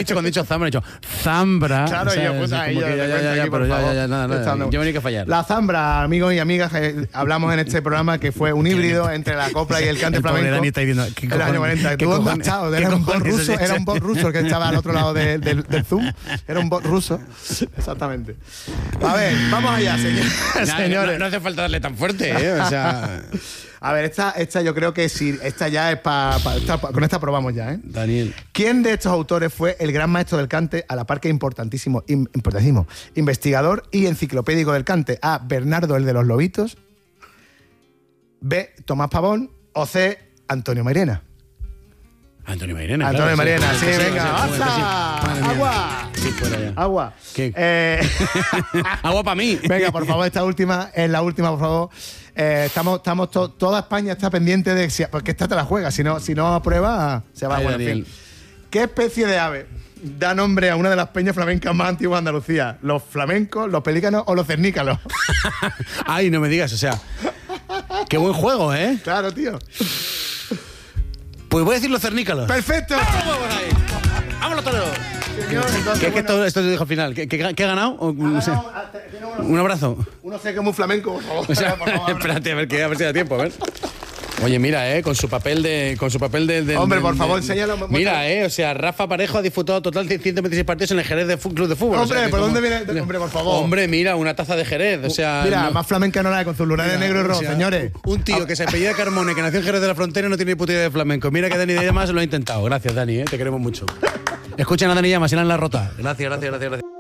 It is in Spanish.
cuando he dicho Zambra, he dicho Zambra. Claro, o sea, yo puse ahí. Nada. Yo me que fallar. La Zambra, amigos y amigas, hablamos en este programa que fue un híbrido entre la copla y el cante flamenco. Dani está diciendo, ¿qué en el año 40. ¿Tú dónde has estado? Era un bot ruso el que estaba al otro lado del Zoom. Era un bot ruso. Exactamente. A ver, vamos allá, señores. No hace falta darle tan fuerte, o sea... A ver, esta yo creo que sí, esta ya es con esta probamos ya, ¿eh? Daniel. ¿Quién de estos autores fue el gran maestro del cante, a la par que importantísimo, investigador y enciclopédico del cante? A. Bernardo el de los Lobitos. B. Tomás Pavón. O C. Antonio Mairena. Antonio Mairena. Antonio claro, Mairena, sí, venga. Sí, ¡Basta! ¡Agua! Sí, fuera ya. ¡Agua! ¿Qué? Agua para mí. Venga, por favor, esta última es la última, por favor. Toda España está pendiente de porque esta te la juega. Si no aprueba, se va. Bueno, en fin. ¿Qué especie de ave da nombre a una de las peñas flamencas más antiguas de Andalucía? ¿Los flamencos, los pelícanos o los cernícalos? Ay, no me digas, o sea... Qué buen juego, ¿eh? Claro, tío. Pues voy a decir los cernícalos. ¡Perfecto! ¡Vamos ahí! ¡Vámonos todos! ¿Qué esto te dijo al final? ¿Qué he ganado? No sé. Un abrazo. Uno sé que es muy flamenco, por favor. O sea, por favor, espérate, a ver si da tiempo, a ver. Oye, mira, con su papel de hombre, por favor, enséñalo. Mira, o sea, Rafa Parejo ha disputado total de 126 partidos en el Jerez de Club de Fútbol. Hombre, o sea, ¿por dónde viene? Hombre, por favor. Hombre, mira, una taza de Jerez, o sea... Mira, más flamenca no la de con sus lunares negro y rojo, señores. Un tío que se apellida Carmone, que nació en Jerez de la Frontera y no tiene ni puta idea de flamenco. Mira que Dani de Llamas lo ha intentado. Gracias, Dani, te queremos mucho. Escuchen a Dani Llamas, será en la rota. Gracias.